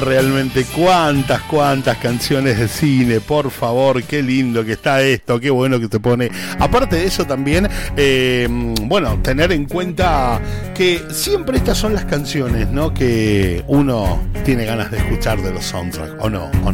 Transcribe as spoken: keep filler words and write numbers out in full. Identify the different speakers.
Speaker 1: Realmente cuántas, cuántas canciones de cine, por favor, qué lindo que está esto, qué bueno que te pone. Aparte de eso también, eh, bueno, tener en cuenta que siempre estas son las canciones, ¿no?, que uno tiene ganas de escuchar de los soundtracks, ¿o no? ¿O no?